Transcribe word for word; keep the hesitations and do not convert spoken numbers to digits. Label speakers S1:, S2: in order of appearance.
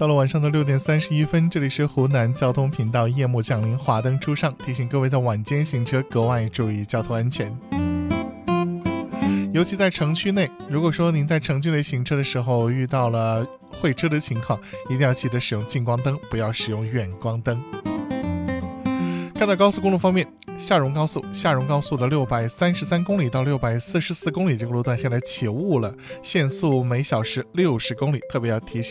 S1: 到了晚上的六点三十一分，这里是湖南交通频道，夜幕降临，华灯初上，提醒各位在晚间行车格外注意交通安全。尤其在城区内，如果说您在城区内行车的时候遇到了会车的情况，一定要记得使用近光灯，不要使用远光灯。看到高速公路方面，夏荣高速夏荣高速的六百三十三公里到六百四十四公里这个路段现在起雾了，限速每小时六十公里，特别要提醒